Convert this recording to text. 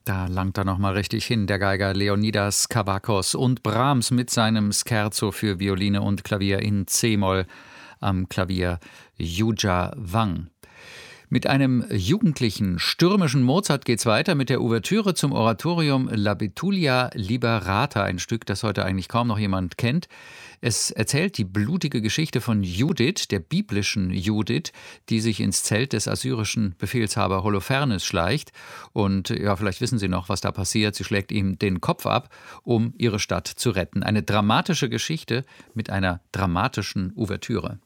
Da langt er nochmal richtig hin, der Geiger Leonidas Kavakos, und Brahms mit seinem Scherzo für Violine und Klavier in C-Moll am Klavier Yuja Wang. Mit einem jugendlichen, stürmischen Mozart geht's weiter mit der Ouvertüre zum Oratorium La Betulia Liberata, ein Stück, das heute eigentlich kaum noch jemand kennt. Es erzählt die blutige Geschichte von Judith, der biblischen Judith, die sich ins Zelt des assyrischen Befehlshaber Holofernes schleicht. Und ja, vielleicht wissen Sie noch, was da passiert. Sie schlägt ihm den Kopf ab, um ihre Stadt zu retten. Eine dramatische Geschichte mit einer dramatischen Ouvertüre.